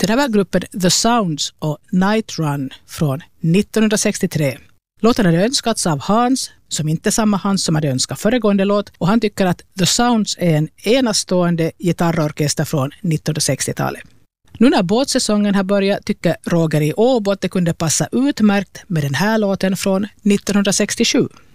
Det där var gruppen The Sounds och Night Run från 1963. Låten hade önskats av Hans, som inte är samma Hans som hade önskat föregående låt, och han tycker att The Sounds är en enastående gitarrorkester från 1960-talet. Nu när båtsäsongen har börjat tycker Roger i Åbo att det kunde passa utmärkt med den här låten från 1967.